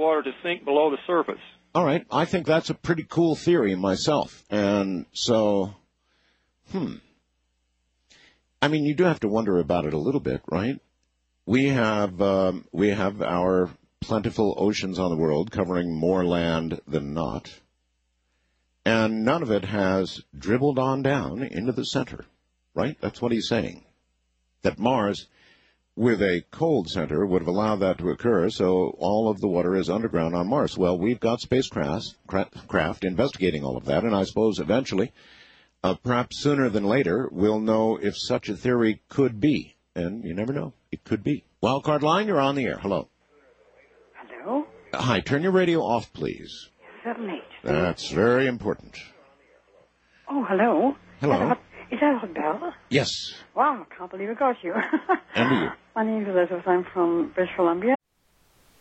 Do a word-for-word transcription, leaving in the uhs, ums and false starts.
water to sink below the surface. All right. I think that's a pretty cool theory myself. And so, hmm. I mean, you do have to wonder about it a little bit, right? We have um, we have our plentiful oceans on the world covering more land than not. And none of it has dribbled on down into the center, right? That's what he's saying. That Mars, with a cold center, would have allowed that to occur, so all of the water is underground on Mars. Well, we've got spacecraft craft investigating all of that, and I suppose eventually, uh, perhaps sooner than later, we'll know if such a theory could be. And you never know. It could be. Wildcard line, you're on the air. Hello. Hello? Hi, turn your radio off, please. seven eight. That's very important. Oh, hello. Hello. Is that a bell? Yes. Wow, can't believe I got you. And you. My name is Elizabeth. I'm from British Columbia.